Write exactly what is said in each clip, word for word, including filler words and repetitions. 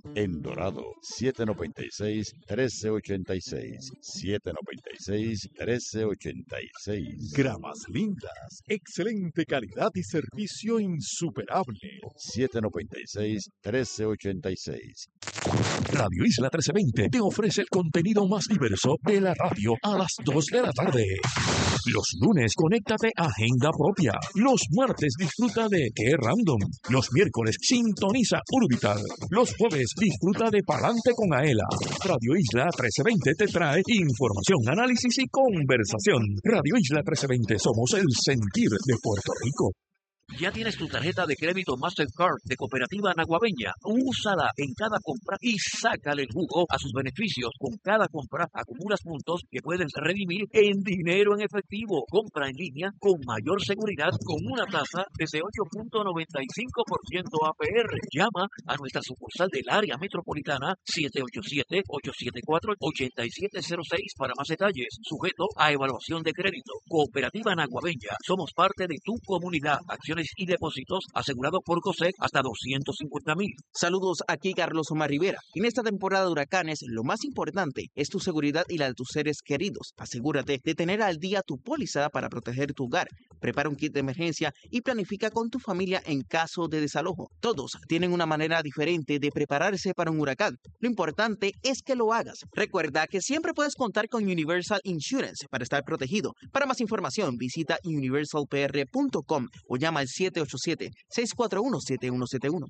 En Dorado, siete noventa y seis, trece ochenta y seis. siete noventa y seis, trece ochenta y seis. Gramas lindas, excelente calidad y servicio insuperable. siete noventa y seis, trece ochenta y seis. Radio Isla trece veinte te ofrece el contenido más diverso de la radio a las dos de la tarde. Los lunes, conéctate a Agenda Propia. Los martes, disfruta de Qué Random. Los miércoles, sintoniza Urbital. Los jueves, disfruta de Palante con Aela. Radio Isla trece veinte te trae información, análisis y conversación. Radio Isla trece veinte, somos el sentir de Puerto Rico. ¿Ya tienes tu tarjeta de crédito Mastercard de Cooperativa Naguabeña? Úsala en cada compra y sácale el jugo a sus beneficios. Con cada compra acumulas puntos que puedes redimir en dinero en efectivo. Compra en línea con mayor seguridad con una tasa desde ocho punto noventa y cinco por ciento A P R. Llama a nuestra sucursal del área metropolitana siete ocho siete, ocho siete cuatro, ocho siete cero seis para más detalles. Sujeto a evaluación de crédito. Cooperativa Naguabeña. Somos parte de tu comunidad. Acciones y depósitos asegurados por COSEC hasta doscientos cincuenta mil. Saludos, aquí Carlos Omar Rivera. En esta temporada de huracanes, lo más importante es tu seguridad y la de tus seres queridos. Asegúrate de tener al día tu póliza para proteger tu hogar. Prepara un kit de emergencia y planifica con tu familia en caso de desalojo. Todos tienen una manera diferente de prepararse para un huracán. Lo importante es que lo hagas. Recuerda que siempre puedes contar con Universal Insurance para estar protegido. Para más información, visita universal p r punto com o llama al siete ocho siete, seis cuatro uno, siete uno siete uno.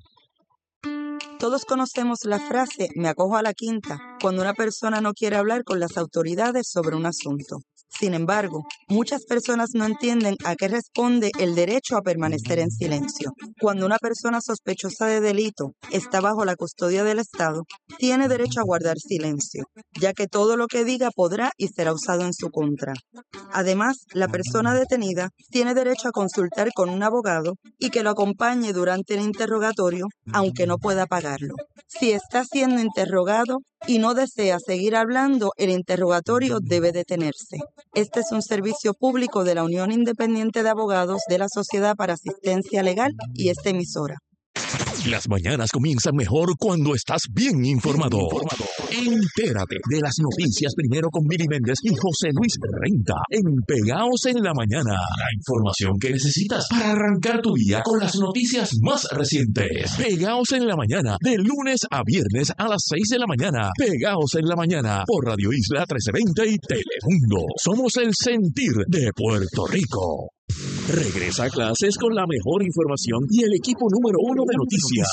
Todos conocemos la frase "me acojo a la quinta" cuando una persona no quiere hablar con las autoridades sobre un asunto. Sin embargo, muchas personas no entienden a qué responde el derecho a permanecer en silencio. Cuando una persona sospechosa de delito está bajo la custodia del Estado, tiene derecho a guardar silencio, ya que todo lo que diga podrá y será usado en su contra. Además, la persona detenida tiene derecho a consultar con un abogado y que lo acompañe durante el interrogatorio, aunque no pueda pagarlo. Si está siendo interrogado y no desea seguir hablando, el interrogatorio debe detenerse. Este es un servicio público de la Unión Independiente de Abogados de la Sociedad para Asistencia Legal y esta emisora. Las mañanas comienzan mejor cuando estás bien informado. informado. Entérate de las noticias primero con Miri Méndez y José Luis Renta en Pegaos en la Mañana. La información que necesitas para arrancar tu día con las noticias más recientes. Pegaos en la Mañana, de lunes a viernes a las seis de la mañana. Pegaos en la Mañana por Radio Isla trece veinte y Telemundo. Somos el sentir de Puerto Rico. Regresa a clases con la mejor información y el equipo número uno de noticias.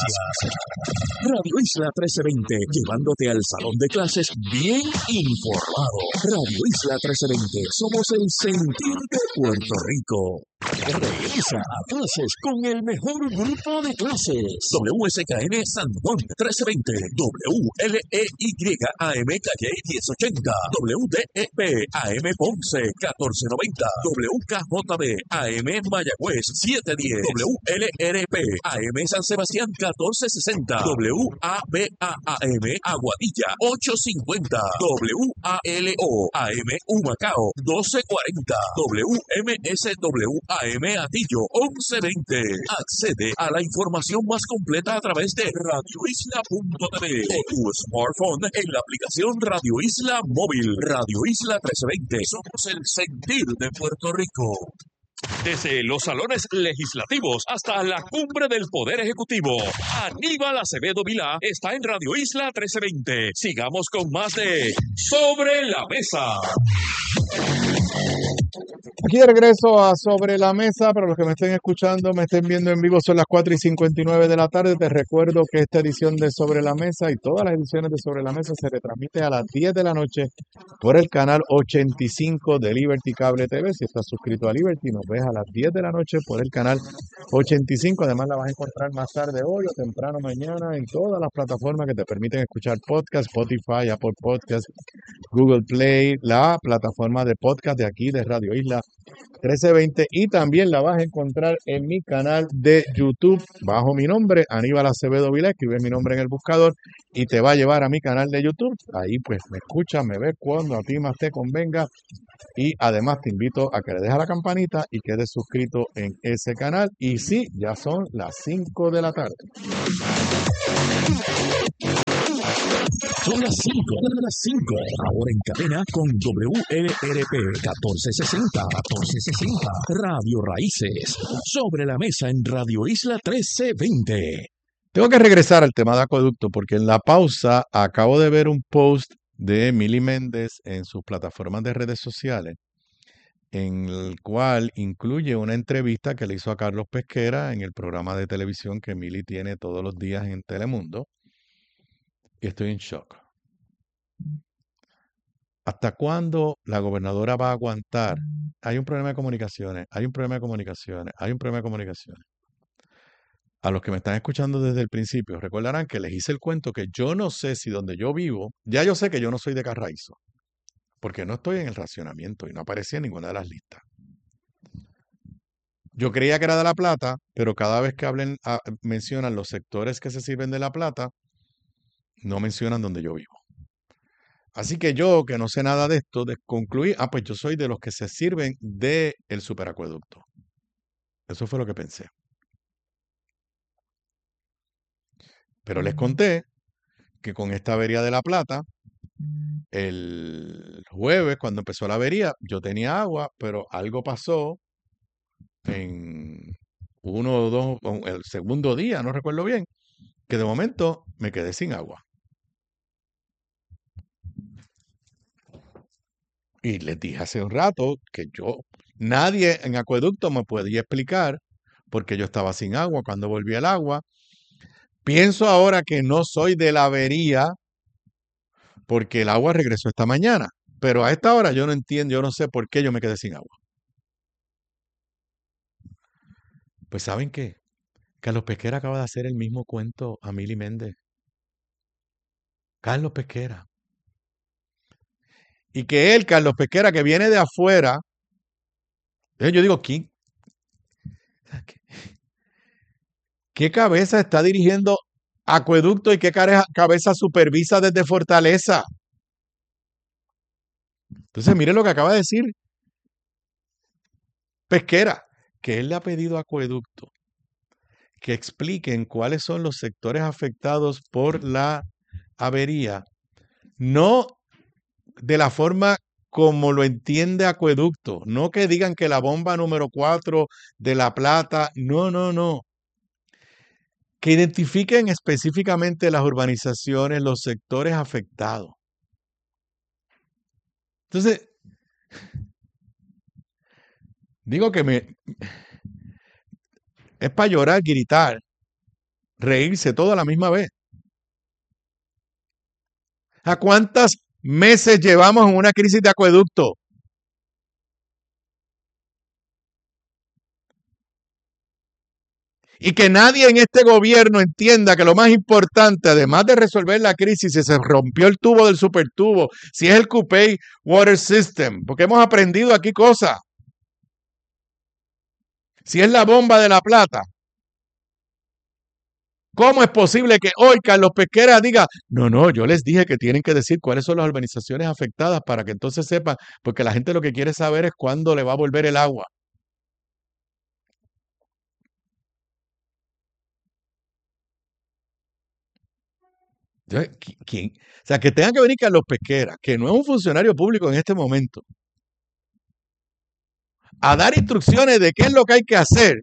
Radio Isla trece veinte, llevándote al salón de clases bien informado. Radio Isla trece veinte, somos el sentir de Puerto Rico. Regresa a clases con el mejor grupo de clases. W S K N San Juan trece veinte, W L E Y A M Calle diez ochenta, W D E P A M Ponce catorce noventa, W K J B A M Mayagüez siete diez, W L R P A M San Sebastián catorce sesenta, W A B A A M Aguadilla ocho cincuenta, W A L O A M Humacao doce cuarenta, W M S W A M Atillo once veinte. Accede a la información más completa a través de radio isla punto t v o tu smartphone en la aplicación Radio Isla Móvil. Radio Isla trece veinte. Somos el sentir de Puerto Rico. Desde los salones legislativos hasta la cumbre del Poder Ejecutivo, Aníbal Acevedo Vilá está en Radio Isla trece veinte. Sigamos con más de Sobre la Mesa. Aquí de regreso a Sobre la Mesa. Para los que me estén escuchando, me estén viendo en vivo, son las cuatro y cincuenta y nueve de la tarde. Te recuerdo que esta edición de Sobre la Mesa y todas las ediciones de Sobre la Mesa se retransmite a las diez de la noche por el canal ochenta y cinco de Liberty Cable T V. Si estás suscrito a Liberty, nos ves a las diez de la noche por el canal ochenta y cinco. Además, la vas a encontrar más tarde hoy o temprano mañana en todas las plataformas que te permiten escuchar podcast: Spotify, Apple Podcast, Google Play, la plataforma de podcast de aquí de Radio Isla trece veinte, y también la vas a encontrar en mi canal de YouTube bajo mi nombre, Aníbal Acevedo Vilá. Escribe mi nombre en el buscador y te va a llevar a mi canal de YouTube. Ahí pues me escuchas, me ves cuando a ti más te convenga, y además te invito a que le dejes a la campanita y quedes suscrito en ese canal. Y sí, ya son las cinco de la tarde. Son las cinco, las cinco. Ahora en cadena con W L R P catorce sesenta, catorce sesenta. Radio Raíces. Sobre la mesa en Radio Isla trece veinte. Tengo que regresar al tema de acueducto porque en la pausa acabo de ver un post de Mili Méndez en sus plataformas de redes sociales, en el cual incluye una entrevista que le hizo a Carlos Pesquera en el programa de televisión que Mili tiene todos los días en Telemundo. Y estoy en shock. ¿Hasta cuándo la gobernadora va a aguantar? Hay un problema de comunicaciones, hay un problema de comunicaciones, hay un problema de comunicaciones. A los que me están escuchando desde el principio, recordarán que les hice el cuento que yo no sé si donde yo vivo, ya yo sé que yo no soy de Carraízo, porque no estoy en el racionamiento y no aparecía en ninguna de las listas. Yo creía que era de La Plata, pero cada vez que hablen, a, mencionan los sectores que se sirven de La Plata, no mencionan donde yo vivo. Así que yo, que no sé nada de esto, de concluir, ah, pues yo soy de los que se sirven del superacueducto. Eso fue lo que pensé. Pero les conté que con esta avería de La Plata, el jueves, cuando empezó la avería, yo tenía agua, pero algo pasó en uno o dos, el segundo día, no recuerdo bien, que de momento me quedé sin agua. Y les dije hace un rato que yo, nadie en acueducto me podía explicar por qué yo estaba sin agua cuando volví al agua. Pienso ahora que no soy de la avería porque el agua regresó esta mañana. Pero a esta hora yo no entiendo, yo no sé por qué yo me quedé sin agua. Pues ¿saben qué? Carlos Pesquera acaba de hacer el mismo cuento a Mili Méndez. Carlos Pesquera. Y que él, Carlos Pesquera, que viene de afuera, yo digo, ¿quién? ¿Qué, qué cabeza está dirigiendo acueducto y qué cabeza supervisa desde Fortaleza? Entonces, mire lo que acaba de decir Pesquera, que él le ha pedido a acueducto que expliquen cuáles son los sectores afectados por la avería, no de la forma como lo entiende acueducto, no que digan que la bomba número cuatro de La Plata, no, no, no. Que identifiquen específicamente las urbanizaciones, los sectores afectados. Entonces, digo que me es para llorar, gritar, reírse todo a la misma vez. ¿A cuántos meses llevamos en una crisis de acueducto? Y que nadie en este gobierno entienda que lo más importante, además de resolver la crisis, si se rompió el tubo del supertubo, si es el Cupey Water System, porque hemos aprendido aquí cosas. Si es la bomba de La Plata, ¿cómo es posible que hoy Carlos Pesquera diga, no, no, yo les dije que tienen que decir cuáles son las urbanizaciones afectadas para que entonces sepan, porque la gente lo que quiere saber es cuándo le va a volver el agua? ¿Quién? O sea, que tenga que venir Carlos Pesquera, que no es un funcionario público en este momento, a dar instrucciones de qué es lo que hay que hacer.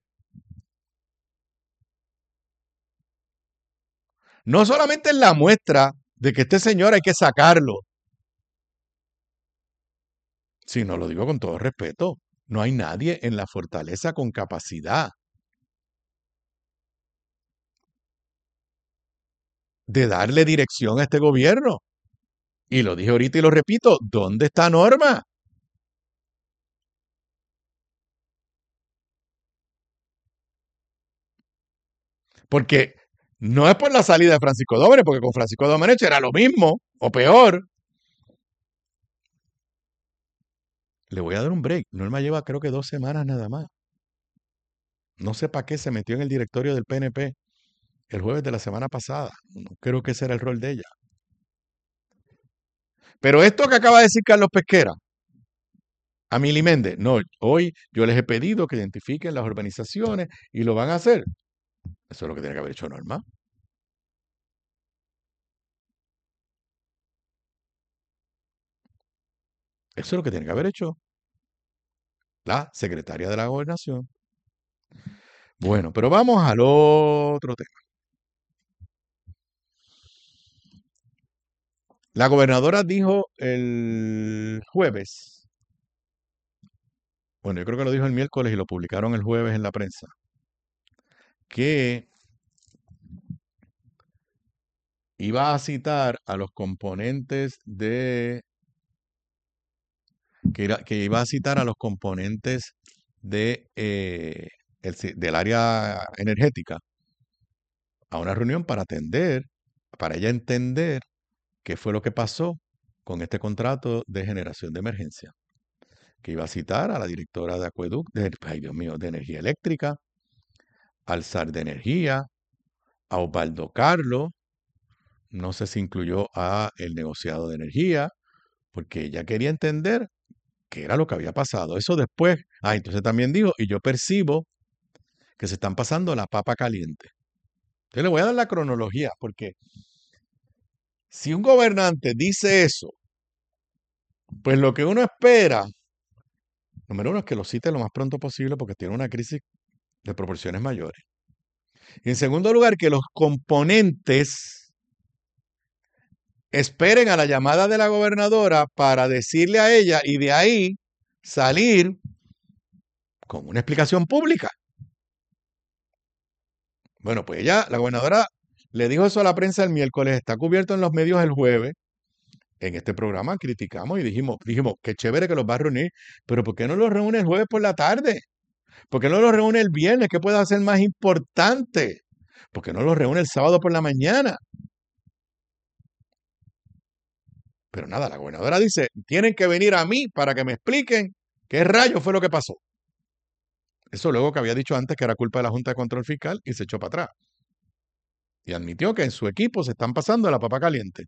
No solamente es la muestra de que este señor hay que sacarlo, sino, lo digo con todo respeto, no hay nadie en la Fortaleza con capacidad de darle dirección a este gobierno. Y lo dije ahorita y lo repito, ¿dónde está Norma? Porque no es por la salida de Francisco Domenech, porque con Francisco Domenech era lo mismo o peor. Le voy a dar un break. Norma lleva creo que dos semanas nada más. No sé para qué se metió en el directorio del P N P el jueves de la semana pasada. No creo que ese era el rol de ella. Pero esto que acaba de decir Carlos Pesquera, a Mili Méndez, no, hoy yo les he pedido que identifiquen las urbanizaciones y lo van a hacer. Eso es lo que tiene que haber hecho Norma. Eso es lo que tiene que haber hecho la secretaria de la Gobernación. Bueno, pero vamos al otro tema. La gobernadora dijo el jueves, bueno, yo creo que lo dijo el miércoles y lo publicaron el jueves en la prensa, que iba a citar a los componentes de que, era, que iba a citar a los componentes de, eh, el, del área energética a una reunión para atender, para ella entender qué fue lo que pasó con este contrato de generación de emergencia. Que iba a citar a la directora de acueducto, de, ay Dios mío, de energía eléctrica, al S A R de energía, a Osvaldo Carlos, no sé si incluyó a el negociado de energía, porque ella quería entender qué era lo que había pasado. Eso después, ah, entonces también dijo, y yo percibo que se están pasando la papa caliente. Entonces le voy a dar la cronología, porque si un gobernante dice eso, pues lo que uno espera, número uno, es que lo cite lo más pronto posible porque tiene una crisis de proporciones mayores. Y en segundo lugar, que los componentes esperen a la llamada de la gobernadora para decirle a ella y de ahí salir con una explicación pública. Bueno, pues ella, la gobernadora, le dijo eso a la prensa el miércoles, está cubierto en los medios el jueves. En este programa criticamos y dijimos, dijimos, qué chévere que los va a reunir, pero ¿por qué no los reúne el jueves por la tarde? ¿Por qué no los reúne el viernes? ¿Qué puede hacer más importante? ¿Por qué no los reúne el sábado por la mañana? Pero nada, la gobernadora dice, tienen que venir a mí para que me expliquen qué rayos fue lo que pasó. Eso luego que había dicho antes que era culpa de la Junta de Control Fiscal y se echó para atrás. Y admitió que en su equipo se están pasando la papa caliente.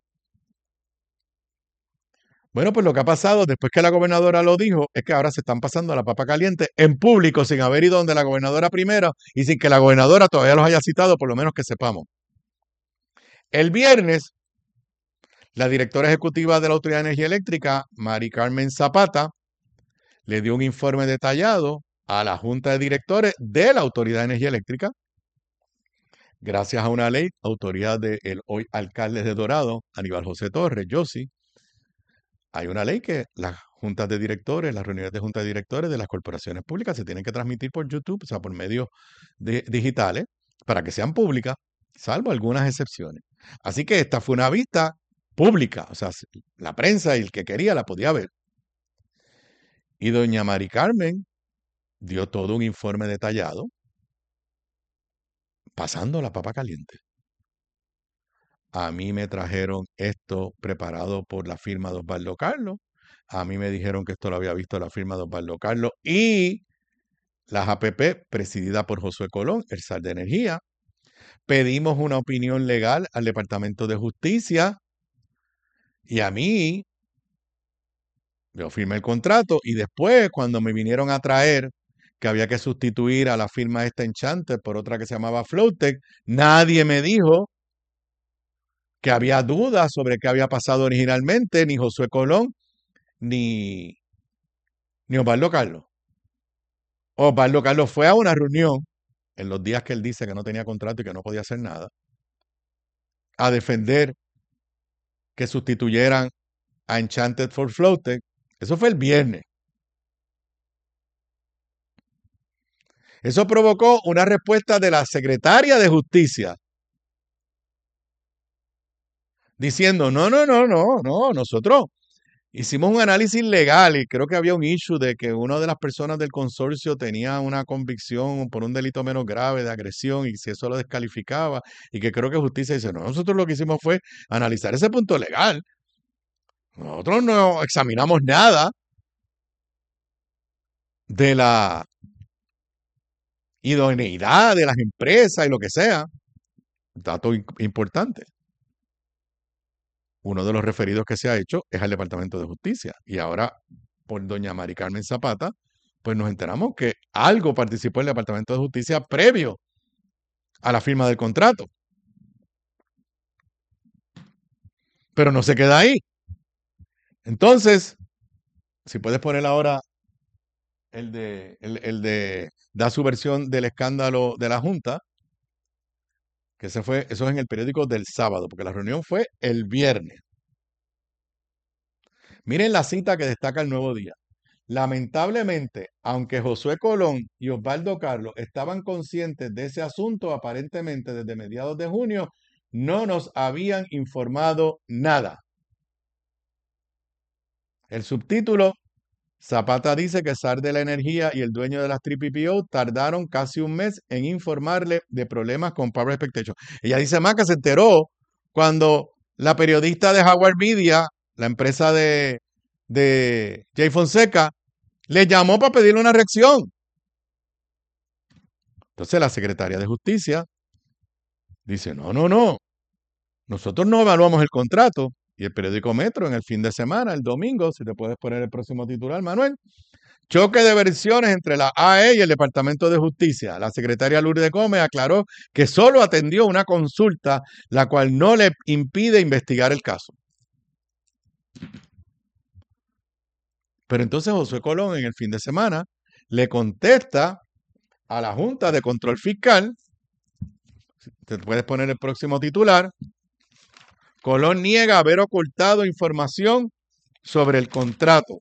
Bueno, pues lo que ha pasado después que la gobernadora lo dijo es que ahora se están pasando la papa caliente en público sin haber ido donde la gobernadora primero y sin que la gobernadora todavía los haya citado, por lo menos que sepamos. El viernes, la directora ejecutiva de la Autoridad de Energía Eléctrica, Mari Carmen Zapata, le dio un informe detallado a la Junta de Directores de la Autoridad de Energía Eléctrica, gracias a una ley, autoridad del hoy alcalde de Dorado, Aníbal José Torres, Yossi. Hay una ley que las juntas de directores, las reuniones de juntas de directores de las corporaciones públicas se tienen que transmitir por YouTube, o sea, por medios de, digitales, para que sean públicas, salvo algunas excepciones. Así que esta fue una vista pública, o sea, la prensa y el que quería la podía ver. Y doña Mari Carmen dio todo un informe detallado, pasando la papa caliente. A mí me trajeron esto preparado por la firma de Osvaldo Carlos. A mí me dijeron que esto lo había visto la firma de Osvaldo Carlos y las A P P, presidida por Josué Colón, el S A R de Energía. Pedimos una opinión legal al Departamento de Justicia y a mí, yo firmé el contrato y después cuando me vinieron a traer que había que sustituir a la firma esta Enchanted por otra que se llamaba Flowtech, nadie me dijo que había dudas sobre qué había pasado originalmente, ni Josué Colón, ni, ni Osvaldo Carlos. Osvaldo Carlos fue a una reunión en los días que él dice que no tenía contrato y que no podía hacer nada, a defender que sustituyeran a Enchanted for Flowtech. Eso fue el viernes. Eso provocó una respuesta de la secretaria de Justicia diciendo, no, no, no, no, no, nosotros hicimos un análisis legal y creo que había un issue de que una de las personas del consorcio tenía una convicción por un delito menos grave de agresión y si eso lo descalificaba y que creo que justicia dice, no, nosotros lo que hicimos fue analizar ese punto legal. Nosotros no examinamos nada de la idoneidad de las empresas y lo que sea. Dato importante. Uno de los referidos que se ha hecho es al Departamento de Justicia. Y ahora, por doña Mari Carmen Zapata, pues nos enteramos que algo participó el Departamento de Justicia previo a la firma del contrato. Pero no se queda ahí. Entonces, Si puedes poner ahora el de, el, el de, da su versión del escándalo de la Junta, que ese fue, eso es en el periódico del sábado, porque la reunión fue el viernes. Miren la cita que destaca el Nuevo Día. Lamentablemente, aunque Josué Colón y Osvaldo Carlos estaban conscientes de ese asunto aparentemente desde mediados de junio, no nos habían informado nada. El subtítulo, Zapata dice que S A R de la Energía y el dueño de las P P O tardaron casi un mes en informarle de problemas con Power Expectation. Ella dice más que se enteró cuando la periodista de Howard Media, la empresa de, de Jay Fonseca, le llamó para pedirle una reacción. Entonces la secretaria de Justicia dice, no, no, no, nosotros no evaluamos el contrato. Y el periódico Metro en el fin de semana, el domingo, si te puedes poner el próximo titular, Manuel, choque de versiones entre la A E y el Departamento de Justicia. La secretaria Lourdes Gómez aclaró que solo atendió una consulta, la cual no le impide investigar el caso. Pero entonces Josué Colón en el fin de semana le contesta a la Junta de Control Fiscal, te puedes poner el próximo titular, Colón niega haber ocultado información sobre el contrato.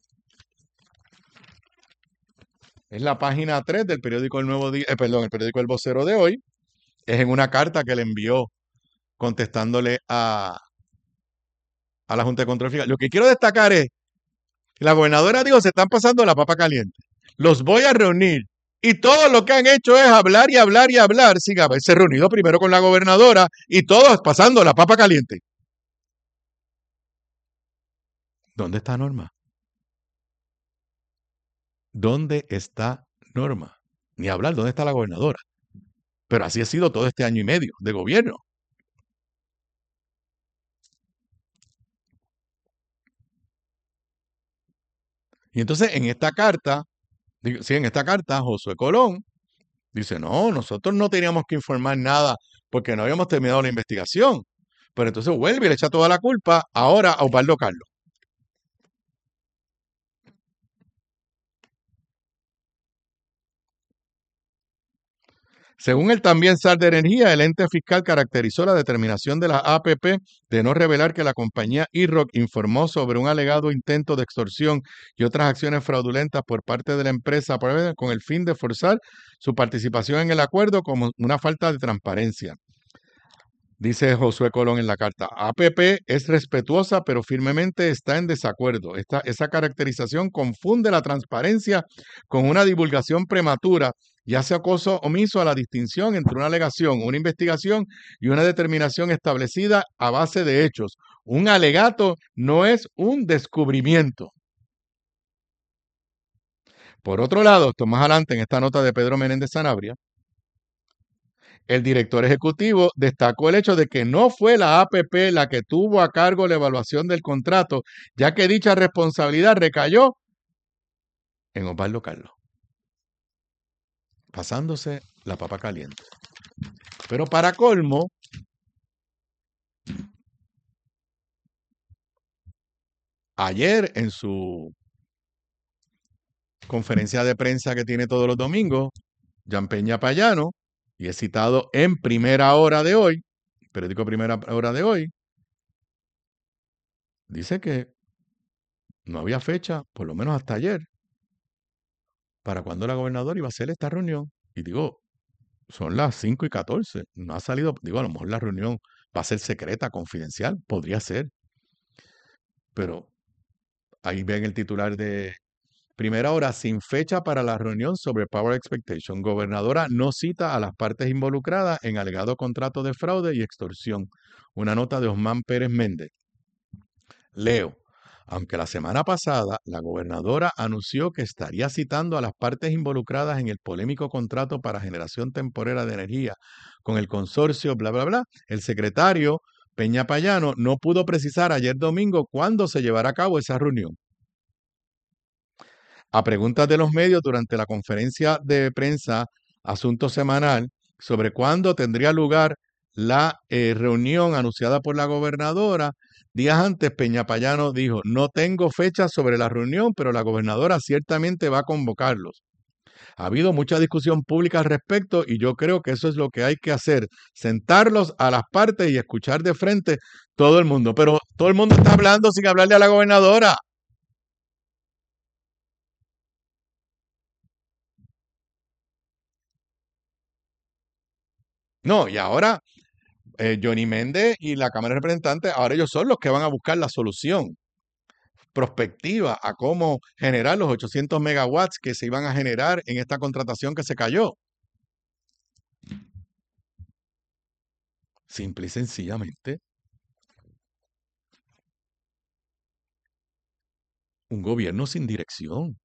Es la página tres del periódico El Nuevo Día, eh, perdón, el periódico El Vocero de hoy. Es en una carta que le envió contestándole a, a la Junta de Control Fiscal. Lo que quiero destacar es que la gobernadora dijo, se están pasando la papa caliente. Los voy a reunir. Y todo lo que han hecho es hablar y hablar y hablar sin haberse reunido primero con la gobernadora y todos pasando la papa caliente. ¿Dónde está Norma? ¿Dónde está Norma? Ni hablar, ¿dónde está la gobernadora? Pero así ha sido todo este año y medio de gobierno. Y entonces en esta carta, sí, en esta carta, Josué Colón dice, no, nosotros no teníamos que informar nada porque no habíamos terminado la investigación. Pero entonces vuelve y le echa toda la culpa ahora a Osvaldo Carlos. Según el también S A R de Energía, el ente fiscal caracterizó la determinación de la A P P de no revelar que la compañía I R O C informó sobre un alegado intento de extorsión y otras acciones fraudulentas por parte de la empresa con el fin de forzar su participación en el acuerdo como una falta de transparencia. Dice Josué Colón en la carta, A P P es respetuosa pero firmemente está en desacuerdo. Esta, esa caracterización confunde la transparencia con una divulgación prematura y hace acoso omiso a la distinción entre una alegación, una investigación y una determinación establecida a base de hechos. Un alegato no es un descubrimiento. Por otro lado, esto más adelante en esta nota de Pedro Menéndez Sanabria, el director ejecutivo destacó el hecho de que no fue la A P P la que tuvo a cargo la evaluación del contrato, ya que dicha responsabilidad recayó en Osvaldo Carlos, pasándose la papa caliente. Pero para colmo, ayer en su conferencia de prensa que tiene todos los domingos, Jan Peña Payano, y es citado en Primera Hora de hoy, periódico Primera Hora de hoy, dice que no había fecha, por lo menos hasta ayer, para cuando la gobernadora iba a hacer esta reunión. Y digo, son las cinco y catorce, no ha salido, digo, a lo mejor la reunión va a ser secreta, confidencial, podría ser. Pero ahí ven el titular de Primera Hora, sin fecha para la reunión sobre Power Expectation. Gobernadora no cita a las partes involucradas en alegado contrato de fraude y extorsión. Una nota de Osman Pérez Méndez. Leo. Aunque la semana pasada la gobernadora anunció que estaría citando a las partes involucradas en el polémico contrato para generación temporera de energía con el consorcio, bla, bla, bla, el secretario Peña Payano no pudo precisar ayer domingo cuándo se llevará a cabo esa reunión. A preguntas de los medios durante la conferencia de prensa Asunto Semanal sobre cuándo tendría lugar la eh, reunión anunciada por la gobernadora, días antes, Peñapayano dijo, no tengo fecha sobre la reunión, pero la gobernadora ciertamente va a convocarlos. Ha habido mucha discusión pública al respecto y yo creo que eso es lo que hay que hacer, sentarlos a las partes y escuchar de frente todo el mundo. Pero todo el mundo está hablando sin hablarle a la gobernadora. No, y ahora eh, Johnny Méndez y la Cámara de Representantes, ahora ellos son los que van a buscar la solución prospectiva a cómo generar los ochocientos megawatts que se iban a generar en esta contratación que se cayó. Simple y sencillamente, un gobierno sin dirección.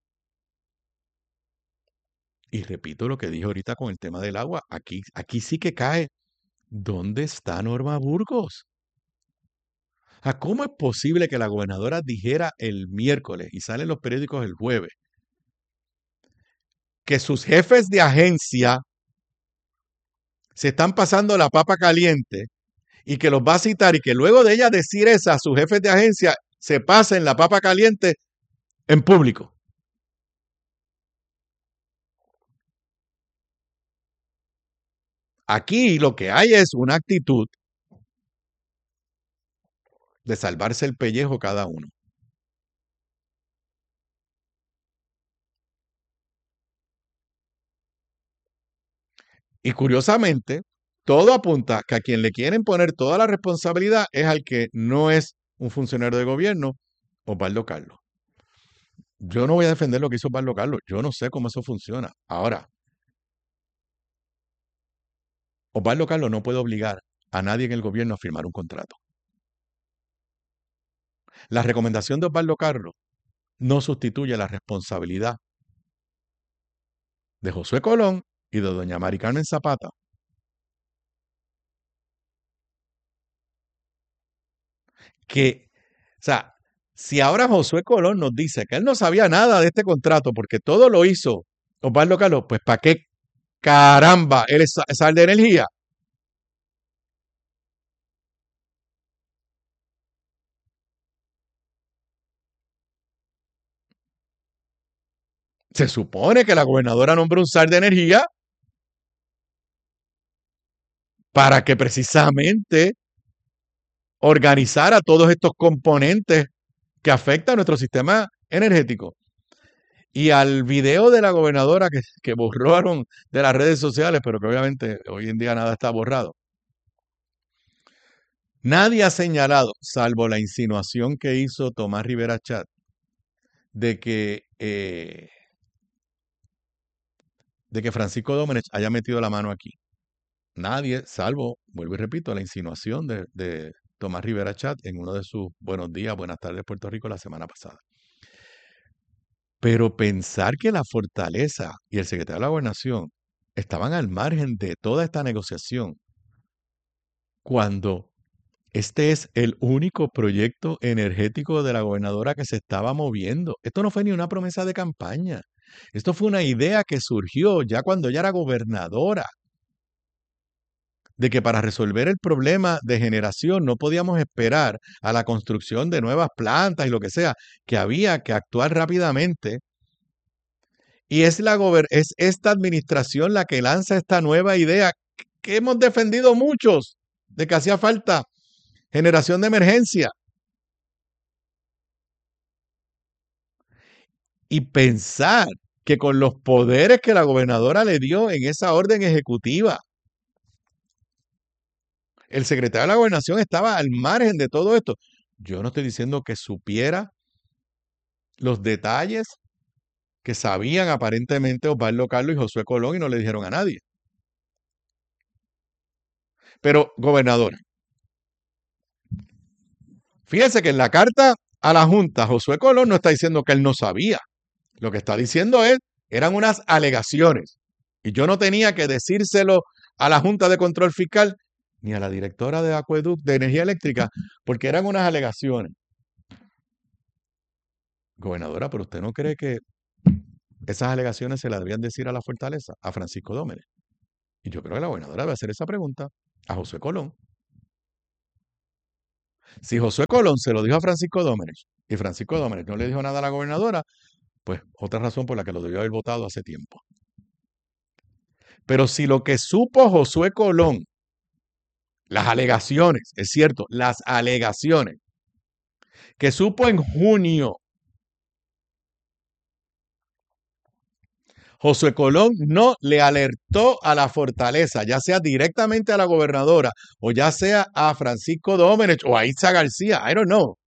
Y repito lo que dije ahorita con el tema del agua, aquí, aquí sí que cae. ¿Dónde está Norma Burgos? ¿A ¿Cómo es posible que la gobernadora dijera el miércoles y salen los periódicos el jueves que sus jefes de agencia se están pasando la papa caliente y que los va a citar y que luego de ella decir eso a sus jefes de agencia se pasen la papa caliente en público? Aquí lo que hay es una actitud de salvarse el pellejo cada uno. Y curiosamente, todo apunta que a quien le quieren poner toda la responsabilidad es al que no es un funcionario de gobierno, Osvaldo Carlos. Yo no voy a defender lo que hizo Osvaldo Carlos. Yo no sé cómo eso funciona. Ahora, Osvaldo Carlos no puede obligar a nadie en el gobierno a firmar un contrato. La recomendación de Osvaldo Carlos no sustituye la responsabilidad de Josué Colón y de doña Mari Carmen Zapata. Que, o sea, si ahora Josué Colón nos dice que él no sabía nada de este contrato porque todo lo hizo Osvaldo Carlos, pues ¿para qué caramba él es sal de energía? Se supone que la gobernadora nombró un sal de energía para que precisamente organizara todos estos componentes que afectan a nuestro sistema energético. Y al video de la gobernadora que, que borraron de las redes sociales, pero que obviamente hoy en día nada está borrado. Nadie ha señalado, salvo la insinuación que hizo Tomás Rivera Chat, de que, eh, de que Francisco Domenech haya metido la mano aquí. Nadie, salvo, vuelvo y repito, la insinuación de, de Tomás Rivera Chat en uno de sus buenos días, buenas tardes Puerto Rico la semana pasada. Pero pensar que la Fortaleza y el secretario de la Gobernación estaban al margen de toda esta negociación, cuando este es el único proyecto energético de la gobernadora que se estaba moviendo. Esto no fue ni una promesa de campaña. Esto fue una idea que surgió ya cuando ella era gobernadora, de que para resolver el problema de generación no podíamos esperar a la construcción de nuevas plantas y lo que sea, que había que actuar rápidamente. Y es, la es esta administración la que lanza esta nueva idea que hemos defendido muchos, de que hacía falta generación de emergencia. Y pensar que con los poderes que la gobernadora le dio en esa orden ejecutiva, el secretario de la Gobernación estaba al margen de todo esto. Yo no estoy diciendo que supiera los detalles que sabían aparentemente Osvaldo Carlos y Josué Colón y no le dijeron a nadie. Pero, gobernadora, fíjense que en la carta a la Junta, Josué Colón no está diciendo que él no sabía. Lo que está diciendo es, eran unas alegaciones. Y yo no tenía que decírselo a la Junta de Control Fiscal ni a la directora de Acueducto de Energía Eléctrica, porque eran unas alegaciones. Gobernadora, ¿pero usted no cree que esas alegaciones se las debían decir a la Fortaleza, a Francisco Domenech? Y yo creo que la gobernadora debe hacer esa pregunta a Josué Colón. Si Josué Colón se lo dijo a Francisco Domenech y Francisco Domenech no le dijo nada a la gobernadora, pues otra razón por la que lo debió haber votado hace tiempo. Pero si lo que supo Josué Colón, las alegaciones, es cierto, las alegaciones, que supo en junio, Josué Colón no le alertó a la fortaleza, ya sea directamente a la gobernadora o ya sea a Francisco Domenech o a Itza García, I don't know.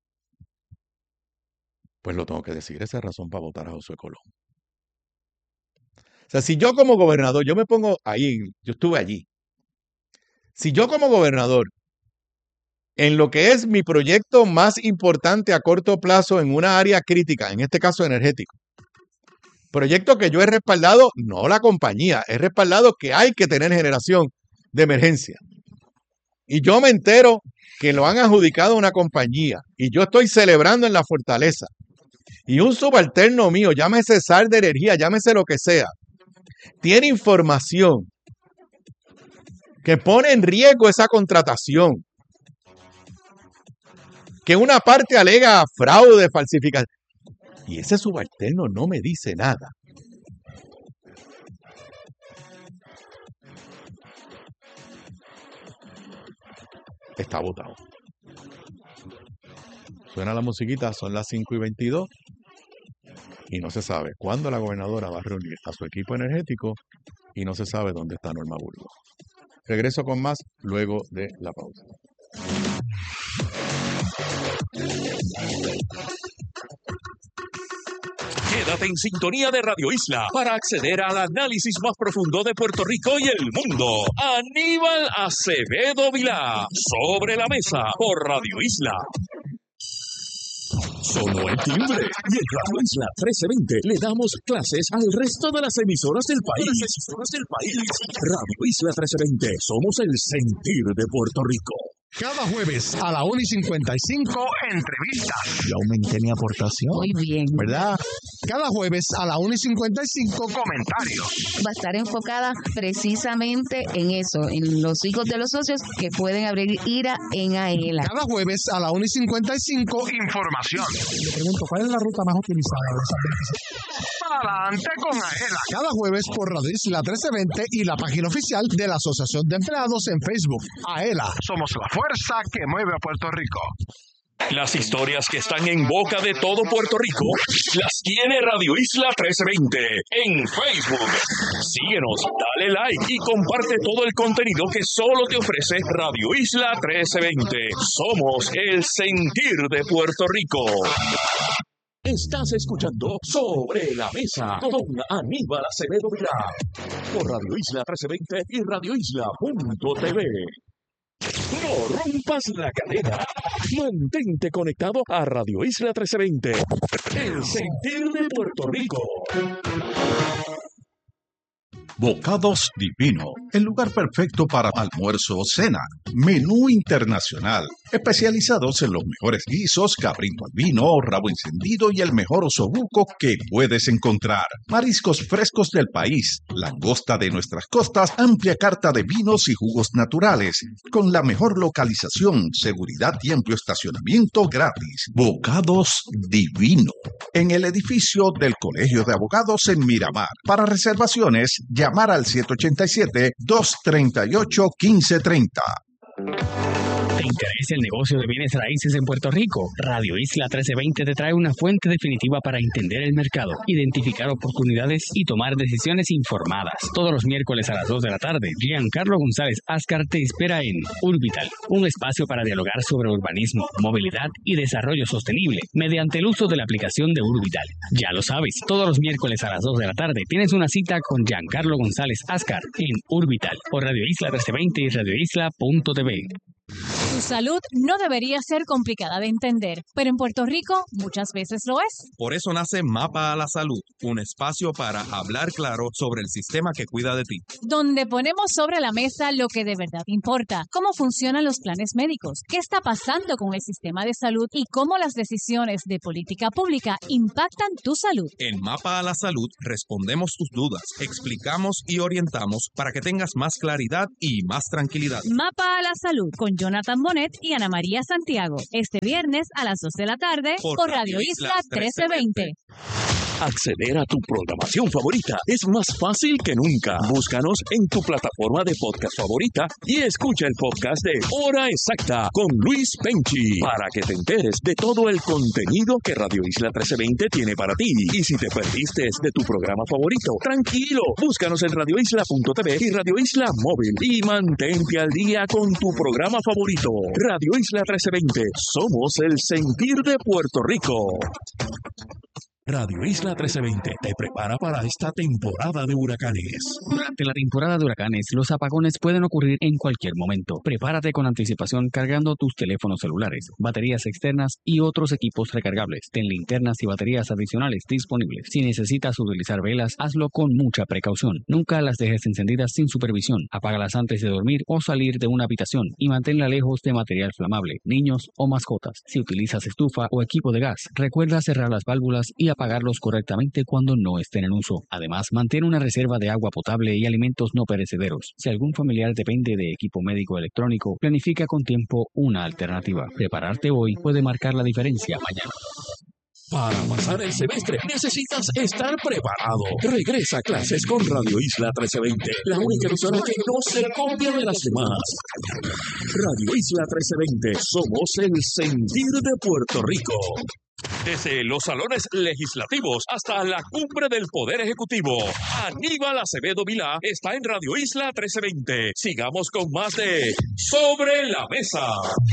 Pues lo tengo que decir, esa es razón para votar a Josué Colón. O sea, si yo como gobernador, yo me pongo ahí, yo estuve allí. Si yo como gobernador, en lo que es mi proyecto más importante a corto plazo en una área crítica, en este caso energético, proyecto que yo he respaldado, no la compañía, he respaldado que hay que tener generación de emergencia. Y yo me entero que lo han adjudicado a una compañía y yo estoy celebrando en la fortaleza. Y un subalterno mío, llámese SAR de energía, llámese lo que sea, tiene información que pone en riesgo esa contratación, que una parte alega fraude, falsificación, y ese subalterno no me dice nada. Está votado. Suena la musiquita, son las cinco y veintidós y no se sabe cuándo la gobernadora va a reunir a su equipo energético y no se sabe dónde está Norma Burgos. Regreso con más luego de la pausa. Quédate en sintonía de Radio Isla para acceder al análisis más profundo de Puerto Rico y el mundo. Aníbal Acevedo Vilá, Sobre la Mesa, por Radio Isla. Sonó el timbre y en Radio Isla trece veinte le damos clases al resto de las emisoras del país. Las emisoras del país. Radio Isla trece veinte, somos el sentir de Puerto Rico. Cada jueves a la una y cincuenta y cinco, entrevistas. Yo aumenté mi aportación. Muy bien. ¿Verdad? Cada jueves a la una y cincuenta y cinco, comentarios. Va a estar enfocada precisamente en eso, en los hijos de los socios que pueden abrir IRA en AELA. Cada jueves a la una y cincuenta y cinco, información. Le pregunto, ¿cuál es la ruta más utilizada de esas veintiséis? Adelante con AELA. Cada jueves por Radio Isla trece veinte y la página oficial de la Asociación de Empleados en Facebook. AELA, somos la fuerza que mueve a Puerto Rico. Las historias que están en boca de todo Puerto Rico las tiene Radio Isla trece veinte en Facebook. Síguenos, dale like y comparte todo el contenido que solo te ofrece Radio Isla trece veinte. Somos el sentir de Puerto Rico. Estás escuchando Sobre la Mesa con Aníbal Acevedo Vilá por Radio Isla trece veinte y radio isla punto t v. No rompas la cadena. Mantente conectado a Radio Isla trece veinte, el sentir de Puerto Rico. Bocados Divino, el lugar perfecto para almuerzo o cena. Menú internacional, especializados en los mejores guisos, cabrito al vino, rabo encendido y el mejor osobuco que puedes encontrar. Mariscos frescos del país, langosta de nuestras costas, amplia carta de vinos y jugos naturales, con la mejor localización, seguridad y amplio estacionamiento gratis. Bocados Divino, en el edificio del Colegio de Abogados en Miramar. Para reservaciones, llamar al siete ocho siete, dos tres ocho, uno cinco tres cero. ¿Te interesa el negocio de bienes raíces en Puerto Rico? Radio Isla trece veinte te trae una fuente definitiva para entender el mercado, identificar oportunidades y tomar decisiones informadas. Todos los miércoles a las dos de la tarde, Giancarlo González Ascar te espera en Urbital, un espacio para dialogar sobre urbanismo, movilidad y desarrollo sostenible mediante el uso de la aplicación de Urbital. Ya lo sabes, todos los miércoles a las dos de la tarde tienes una cita con Giancarlo González Ascar en Urbital por Radio Isla trece veinte y radio isla punto t v. Tu salud no debería ser complicada de entender, pero en Puerto Rico muchas veces lo es. Por eso nace Mapa a la Salud, un espacio para hablar claro sobre el sistema que cuida de ti. Donde ponemos sobre la mesa lo que de verdad importa, cómo funcionan los planes médicos, qué está pasando con el sistema de salud y cómo las decisiones de política pública impactan tu salud. En Mapa a la Salud respondemos tus dudas, explicamos y orientamos para que tengas más claridad y más tranquilidad. Mapa a la Salud con Jonathan Morales Monet y Ana María Santiago. Este viernes a las dos de la tarde por, por Radio Isla trece veinte. Acceder a tu programación favorita es más fácil que nunca. Búscanos en tu plataforma de podcast favorita y escucha el podcast de Hora Exacta con Luis Penchi para que te enteres de todo el contenido que Radio Isla trece veinte tiene para ti. Y si te perdiste de tu programa favorito, tranquilo, búscanos en radio isla punto t v y Radio Isla Móvil y mantente al día con tu programa favorito. Radio Isla trece veinte, somos el sentir de Puerto Rico. Radio Isla trece veinte te prepara para esta temporada de huracanes. Durante la temporada de huracanes, los apagones pueden ocurrir en cualquier momento. Prepárate con anticipación cargando tus teléfonos celulares, baterías externas y otros equipos recargables. Ten linternas y baterías adicionales disponibles. Si necesitas utilizar velas, hazlo con mucha precaución. Nunca las dejes encendidas sin supervisión. Apágalas antes de dormir o salir de una habitación y manténla lejos de material flamable, niños o mascotas. Si utilizas estufa o equipo de gas, recuerda cerrar las válvulas y apagarlos correctamente cuando no estén en uso. Además, mantén una reserva de agua potable y alimentos no perecederos. Si algún familiar depende de equipo médico electrónico, planifica con tiempo una alternativa. Prepararte hoy puede marcar la diferencia mañana. Para pasar el semestre necesitas estar preparado. Regresa a clases con Radio Isla trece veinte, la única emisora que no se copia de las demás. Radio Isla trece veinte, somos el sentir de Puerto Rico. Desde los salones legislativos hasta la cumbre del Poder Ejecutivo, Aníbal Acevedo Vilá está en Radio Isla trece veinte. Sigamos con más de Sobre la Mesa.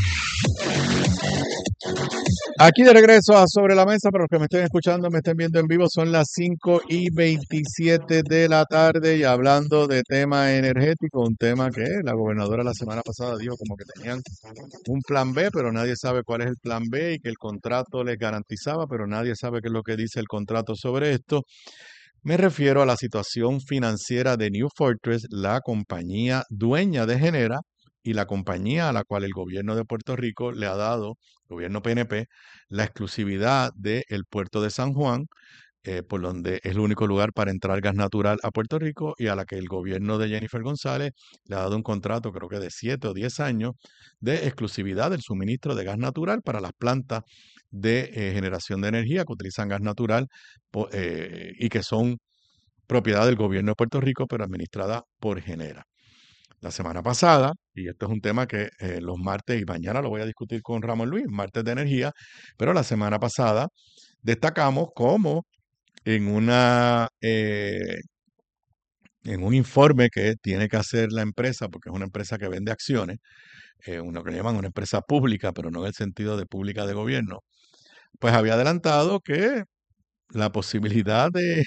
Aquí de regreso a Sobre la Mesa, para los que me estén escuchando, me estén viendo en vivo, son las cinco y veintisiete de la tarde y hablando de tema energético, un tema que la gobernadora la semana pasada dijo como que tenían un plan B, pero nadie sabe cuál es el plan B y que el contrato les garantizaba, pero nadie sabe qué es lo que dice el contrato sobre esto. Me refiero a la situación financiera de New Fortress, la compañía dueña de Genera, y la compañía a la cual el gobierno de Puerto Rico le ha dado, el gobierno P N P, la exclusividad del puerto de San Juan, eh, por donde es el único lugar para entrar gas natural a Puerto Rico y a la que el gobierno de Jennifer González le ha dado un contrato, creo que de siete o diez años, de exclusividad del suministro de gas natural para las plantas de eh, generación de energía que utilizan gas natural po, eh, y que son propiedad del gobierno de Puerto Rico, pero administrada por Genera. La semana pasada, y esto es un tema que eh, los martes y mañana lo voy a discutir con Ramón Luis, martes de energía, pero la semana pasada destacamos cómo en, una, eh, en un informe que tiene que hacer la empresa, porque es una empresa que vende acciones, eh, uno que le llaman una empresa pública, pero no en el sentido de pública de gobierno, pues había adelantado que la posibilidad de...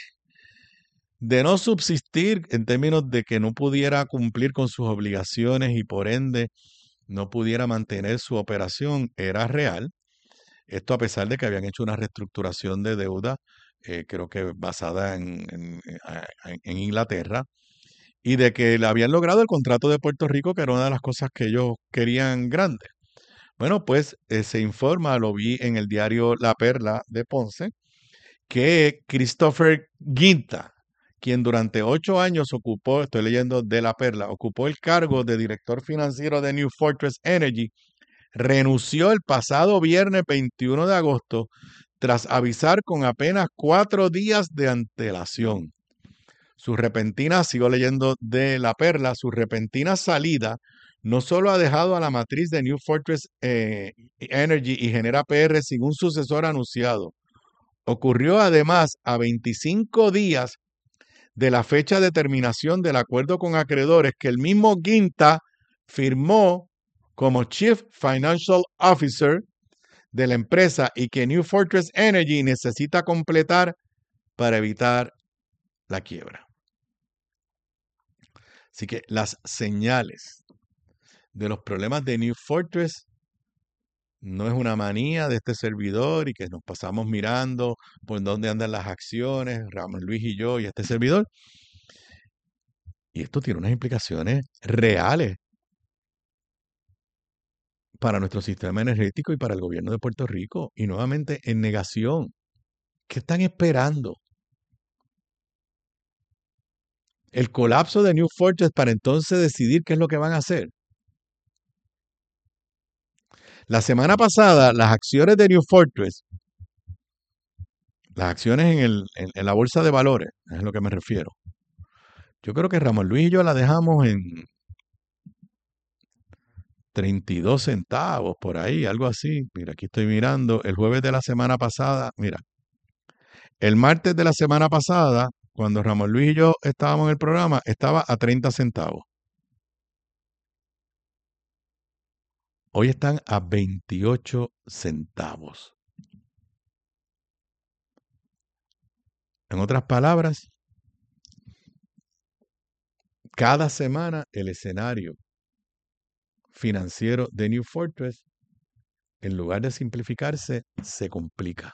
de no subsistir en términos de que no pudiera cumplir con sus obligaciones y por ende no pudiera mantener su operación era real. Esto a pesar de que habían hecho una reestructuración de deuda, eh, creo que basada en, en, en Inglaterra, y de que le habían logrado el contrato de Puerto Rico, que era una de las cosas que ellos querían grande. Bueno, pues eh, se informa, lo vi en el diario La Perla de Ponce, que Christopher Guinta, quien durante ocho años ocupó, estoy leyendo de La Perla, ocupó el cargo de director financiero de New Fortress Energy, renunció el pasado viernes veintiuno de agosto tras avisar con apenas cuatro días de antelación. Su repentina, sigo leyendo de La Perla, su repentina salida no solo ha dejado a la matriz de New Fortress eh, Energy y Genera P R sin un sucesor anunciado. Ocurrió además a veinticinco días de la fecha de terminación del acuerdo con acreedores que el mismo Guinta firmó como Chief Financial Officer de la empresa y que New Fortress Energy necesita completar para evitar la quiebra. Así que las señales de los problemas de New Fortress no es una manía de este servidor y que nos pasamos mirando por dónde andan las acciones, Ramón Luis y yo y este servidor. Y esto tiene unas implicaciones reales para nuestro sistema energético y para el gobierno de Puerto Rico. Y nuevamente en negación. ¿Qué están esperando? El colapso de New Fortress para entonces decidir qué es lo que van a hacer. La semana pasada, las acciones de New Fortress, las acciones en, el, en, en la bolsa de valores, es a lo que me refiero. Yo creo que Ramón Luis y yo la dejamos en treinta y dos centavos, por ahí, algo así. Mira, aquí estoy mirando. El jueves de la semana pasada, mira, el martes de la semana pasada, cuando Ramón Luis y yo estábamos en el programa, estaba a treinta centavos. Hoy están a veintiocho centavos. En otras palabras, cada semana el escenario financiero de New Fortress, en lugar de simplificarse, se complica.